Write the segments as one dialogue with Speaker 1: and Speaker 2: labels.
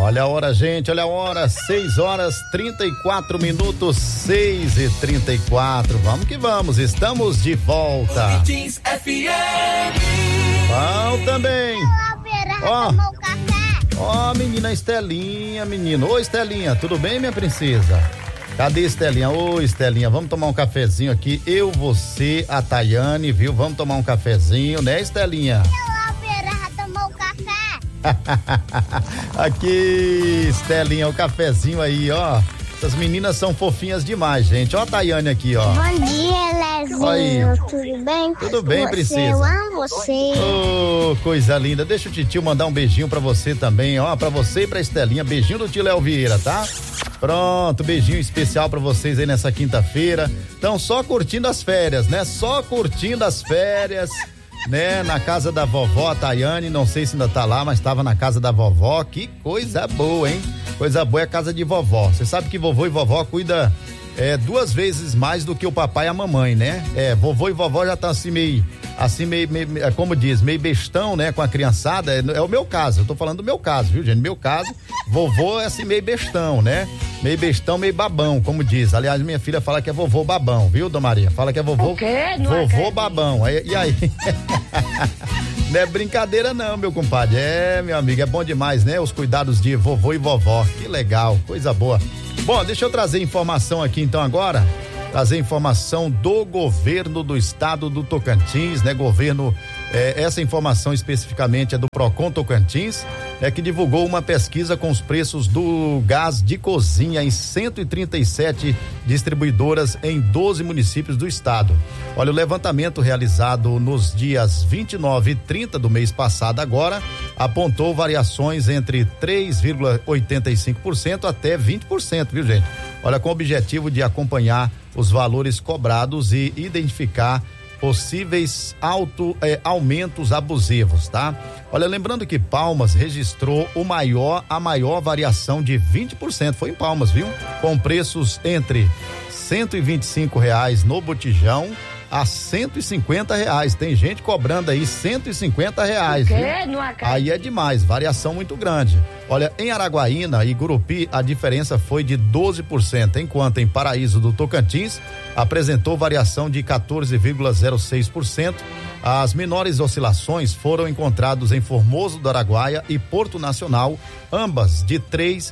Speaker 1: Olha a hora, gente, olha a hora, 6h34, 6h34. Vamos que vamos, estamos de volta.
Speaker 2: Corinthians FM.
Speaker 1: Bom também.
Speaker 3: Ó, tomou café.
Speaker 1: Ó, menina Estelinha, menino. Ô, Estelinha, tudo bem, minha princesa? Cadê Estelinha? Ô, Estelinha, vamos tomar um cafezinho aqui, eu, você, a Tayane, viu? Vamos tomar um cafezinho, né, Estelinha?
Speaker 3: Tomou café.
Speaker 1: Aqui, Estelinha, o cafezinho aí, ó. Essas meninas são fofinhas demais, gente. Ó a Tayane aqui, ó.
Speaker 3: Bom dia, Lezinho.
Speaker 1: Oi.
Speaker 3: Tudo bem?
Speaker 1: Tudo bem, princesa?
Speaker 3: Eu amo você.
Speaker 1: Ô, coisa linda. Deixa o titio mandar um beijinho pra você também, ó. Pra você e pra Estelinha. Beijinho do tio Léo Vieira, tá? Pronto, beijinho especial pra vocês aí nessa quinta-feira. Então, só curtindo as férias, né? Só curtindo as férias, né? Na casa da vovó, a Tayane, não sei se ainda tá lá, mas tava na casa da vovó. Que coisa boa, hein? Coisa boa é a casa de vovó. Você sabe que vovô e vovó cuida 2 vezes mais do que o papai e a mamãe, né? Vovô e vovó já tá meio, como diz, meio bestão, né? Com a criançada, é o meu caso, eu tô falando do meu caso, viu, gente? Meu caso, vovô é assim meio bestão, né? Meio bestão, meio babão, como diz. Aliás, minha filha fala que é vovô babão, viu, Dona Maria? Fala que é vovô,
Speaker 4: o quê? Não
Speaker 1: vovô babão. E aí? Não é brincadeira não, meu compadre. Meu amigo, é bom demais, né? Os cuidados de vovô e vovó. Que legal, coisa boa. Bom, deixa eu trazer informação aqui então agora. Trazer informação do governo do estado do Tocantins, né? Governo, essa informação especificamente é do Procon Tocantins, que divulgou uma pesquisa com os preços do gás de cozinha em 137 distribuidoras em 12 municípios do estado. Olha, o levantamento realizado nos dias 29 e 30 do mês passado agora apontou variações entre 3,85% até 20%, viu, gente? Olha, com o objetivo de acompanhar os valores cobrados e identificar possíveis aumentos abusivos, tá? Olha, lembrando que Palmas registrou a maior variação de 20%, foi em Palmas, viu? Com preços entre R$125 no botijão a R$150. Tem gente cobrando aí R$150. Aí é demais, variação muito grande. Olha, em Araguaína e Gurupi a diferença foi de 12%, enquanto em Paraíso do Tocantins apresentou variação de 14,06%. As menores oscilações foram encontradas em Formoso do Araguaia e Porto Nacional, ambas de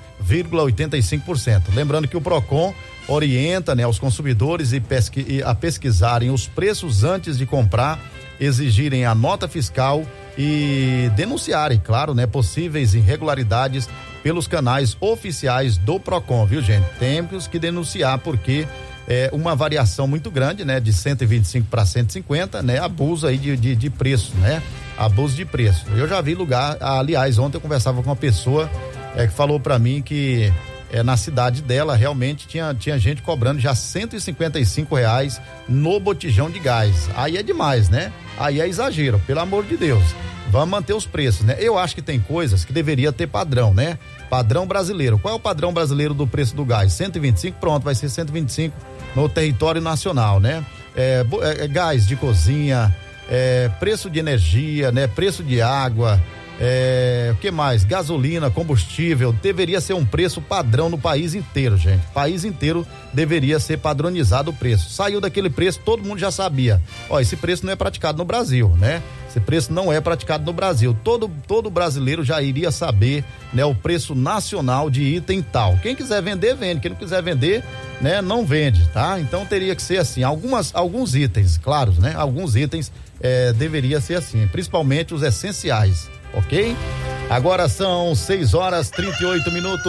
Speaker 1: 3,85%. Lembrando que o Procon orienta, né, os consumidores a pesquisarem os preços antes de comprar, exigirem a nota fiscal e denunciarem, claro, né, possíveis irregularidades pelos canais oficiais do Procon, viu, gente? Temos que denunciar porque uma variação muito grande, né, de 125 para 150, né, abuso aí de preço, né? Abuso de preço. Eu já vi lugar, aliás, ontem eu conversava com uma pessoa que falou para mim que na cidade dela realmente tinha gente cobrando já R$155 no botijão de gás. Aí é demais, né? Aí é exagero, pelo amor de Deus. Vamos manter os preços, né? Eu acho que tem coisas que deveria ter padrão, né? Padrão brasileiro. Qual é o padrão brasileiro do preço do gás? 125, pronto, vai ser 125 no território nacional, né? Gás de cozinha, preço de energia, né? Preço de água, o que mais? Gasolina, combustível, deveria ser um preço padrão no país inteiro, gente. País inteiro deveria ser padronizado o preço. Saiu daquele preço, todo mundo já sabia. Ó, esse preço não é praticado no Brasil, né? Esse preço não é praticado no Brasil. Todo brasileiro já iria saber, né, o preço nacional de item tal. Quem quiser vender, vende. Quem não quiser vender, né, não vende, tá? Então teria que ser assim. Alguns itens, claro, né? Alguns itens deveria ser assim, principalmente os essenciais. Ok? Agora são 6h38,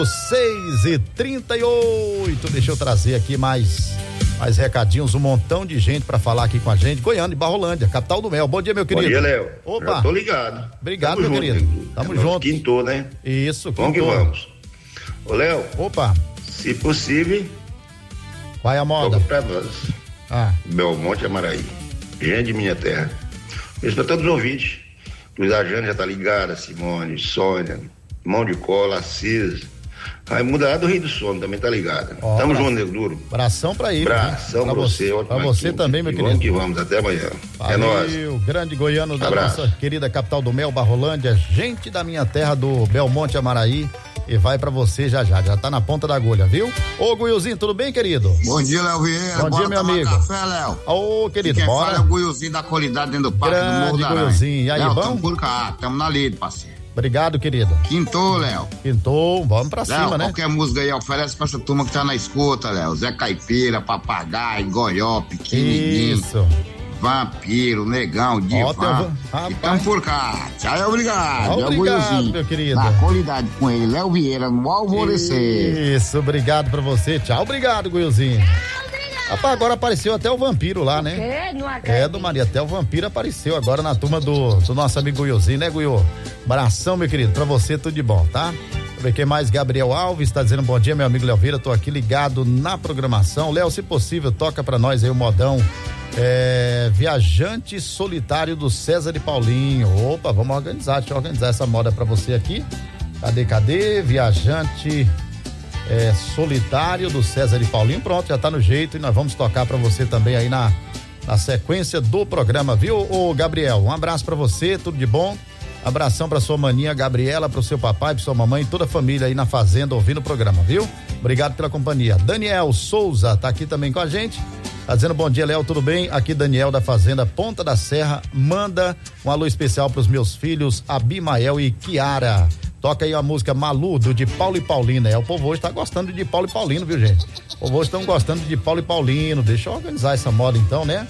Speaker 1: 6h38. Deixa eu trazer aqui mais recadinhos, um montão de gente pra falar aqui com a gente. Goiânia e Barrolândia, capital do mel. Bom dia, meu querido.
Speaker 5: Bom dia, Léo.
Speaker 1: Opa.
Speaker 5: Já tô ligado.
Speaker 1: Obrigado, meu querido. Tamo junto.
Speaker 5: Quintou, né?
Speaker 1: Isso, quintou.
Speaker 5: Vamos que vamos. Ô, Léo.
Speaker 1: Opa.
Speaker 5: Se possível.
Speaker 1: Qual é a moda?
Speaker 5: Toca pra nós. Belmonte Amaraí. Gente de minha terra. Beijo pra todos os ouvintes. Luiz Ajane já tá ligada, Simone, Sônia, Mão de Cola, Assis, Raimundo do Rio do Sono também tá ligada. Tamo junto, Nego Duro.
Speaker 1: Abração pra ele.
Speaker 5: Abração pra você.
Speaker 1: Pra você também, meu querido.
Speaker 5: Vamos que vamos, até amanhã.
Speaker 1: Valeu,
Speaker 5: é nóis.
Speaker 1: Grande goiano da nossa querida capital do mel, Barrolândia, gente da minha terra do Belmonte Amaraí, e vai pra você já tá na ponta da agulha, viu? Ô, Guilzinho, tudo bem, querido?
Speaker 4: Bom dia, Léo Vieira.
Speaker 1: Bom dia, meu amigo.
Speaker 4: Café, Léo.
Speaker 1: Ô, querido,
Speaker 4: quem
Speaker 1: bora.
Speaker 4: Fala é o Guilzinho da qualidade dentro do parque do Morro da Aranha.
Speaker 1: Guilzinho, e aí,
Speaker 4: Léo,
Speaker 1: bom?
Speaker 4: tamo por cá, tamo na lida, parceiro.
Speaker 1: Obrigado, querido.
Speaker 4: Quintou, Léo.
Speaker 1: Quintou, vamos pra
Speaker 4: Léo,
Speaker 1: cima, né?
Speaker 4: Qualquer música aí oferece pra essa turma que tá na escuta, Léo. Zé Caipira, Papagaio, Goió, Pequenininho.
Speaker 1: Isso.
Speaker 4: Vampiro, Negão, Divan. E tamo por cá. Tchau, obrigado.
Speaker 1: Obrigado, meu querido.
Speaker 4: Na qualidade com ele, Léo Vieira, no Alvorecer.
Speaker 1: Isso, obrigado pra você. Tchau, obrigado, Guilzinho. Rapaz, agora apareceu até o vampiro lá, né? Do Maria, até o vampiro apareceu agora na turma do nosso amigo Guilzinho, né, Guilho? Abração, meu querido, pra você tudo de bom, tá? Deixa eu ver quem mais, Gabriel Alves, tá dizendo bom dia, meu amigo Léo Vieira, tô aqui ligado na programação. Léo, se possível, toca pra nós aí o modão Viajante Solitário do César e Paulinho. Opa, vamos organizar, deixa eu organizar essa moda pra você aqui. Cadê? Viajante Solitário do César e Paulinho, pronto, já tá no jeito e nós vamos tocar pra você também aí na sequência do programa, viu, ô Gabriel? Um abraço pra você, tudo de bom, abração pra sua maninha Gabriela, pro seu papai, pra sua mamãe, toda a família aí na fazenda ouvindo o programa, viu? Obrigado pela companhia. Daniel Souza tá aqui também com a gente, tá dizendo bom dia, Léo, tudo bem? Aqui Daniel da fazenda Ponta da Serra, manda um alô especial pros meus filhos Abimael e Kiara. Toca aí a música Maludo de Paulo e Paulino. O povo hoje tá gostando de Paulo e Paulino, viu, gente? O povo hoje estão gostando de Paulo e Paulino. Deixa eu organizar essa moda então, né?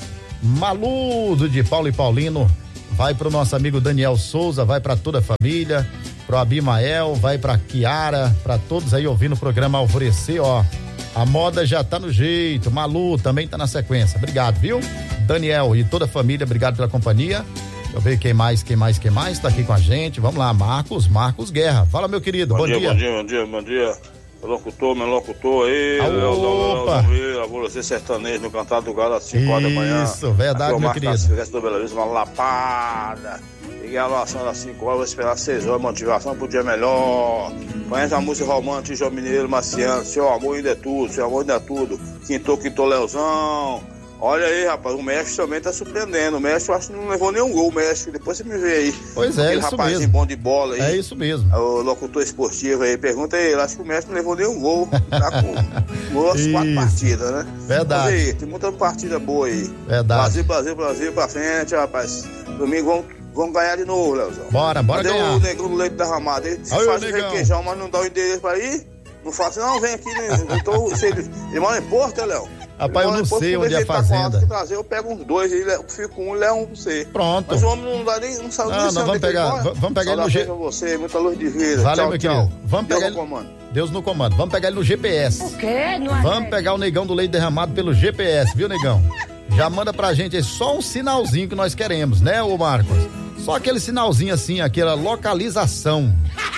Speaker 1: Maludo de Paulo e Paulino. Vai pro nosso amigo Daniel Souza, vai pra toda a família, pro Abimael, vai pra Kiara, pra todos aí ouvindo o programa Alvorecer, ó. A moda já tá no jeito. Malu também tá na sequência. Obrigado, viu? Daniel e toda a família, obrigado pela companhia. Deixa eu ver quem mais tá aqui com a gente. Vamos lá, Marcos Guerra. Fala, meu querido, bom dia.
Speaker 6: Bom dia. Meu locutor aí.
Speaker 1: Opa!
Speaker 6: Você sertanejo no Cantado do Galo às 5 horas da manhã.
Speaker 1: Isso, verdade, meu querido.
Speaker 6: Do Belo Horizonte, uma lapada. Liguei a alação às 5 horas, vou esperar 6 horas, motivação pro dia melhor. Conhece a música romântica, João Mineiro, Marciano, seu amor ainda é tudo. Quintou, Leozão. Olha aí, rapaz, o México também tá surpreendendo. O México, eu acho que não levou nenhum gol, o México. Depois você me vê aí.
Speaker 1: Pois é, isso
Speaker 6: rapazinho
Speaker 1: mesmo.
Speaker 6: Bom de bola aí.
Speaker 1: É isso mesmo.
Speaker 6: O locutor esportivo aí, pergunta aí, acho que o México não levou nenhum gol. Tá com 4 partidas, né?
Speaker 1: Verdade.
Speaker 6: Mas aí, tem muita partida boa aí.
Speaker 1: Verdade.
Speaker 6: Brasil pra frente, rapaz. Domingo vamos ganhar de novo, Leozão.
Speaker 1: Bora ganhar.
Speaker 6: O Negão do Leite Derramado. Ele faz o requeijão, mas não dá o endereço pra ir. Não faça, não, vem aqui. Então, ele mora em Porto, Léo?
Speaker 1: Rapaz, eu não sei onde é a fazenda.
Speaker 6: Se trazer, eu pego uns 2, eu fico um e levo um pra você.
Speaker 1: Pronto.
Speaker 6: Mas o homem não dá nem, não sabe nem.
Speaker 1: Não, vamos pegar ele no
Speaker 6: GPS. Você, muita luz de vida.
Speaker 1: Valeu,
Speaker 6: tchau,
Speaker 1: meu
Speaker 6: tchau.
Speaker 1: querido. Vamos
Speaker 6: Deus
Speaker 1: pegar
Speaker 6: no comando.
Speaker 1: Deus no comando. Vamos pegar ele no GPS.
Speaker 7: O quê?
Speaker 1: Vamos pegar o Negão do Leite Derramado pelo GPS, viu, Negão? Já manda pra gente aí só um sinalzinho que nós queremos, né, ô Marcos? Só aquele sinalzinho assim, aquela localização.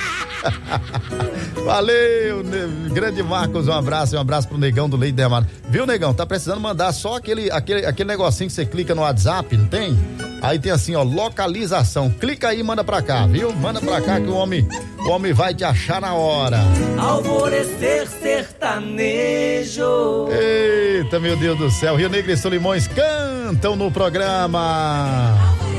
Speaker 1: Valeu, grande Marcos, um abraço pro Negão do Leite Derramado. Viu, Negão? Tá precisando mandar só aquele negocinho que você clica no WhatsApp, não tem? Aí tem assim, ó, localização. Clica aí e manda pra cá, viu? Manda pra cá que o homem vai te achar na hora.
Speaker 2: Alvorecer sertanejo.
Speaker 1: Eita, meu Deus do céu. Rio Negro e Solimões cantam no programa.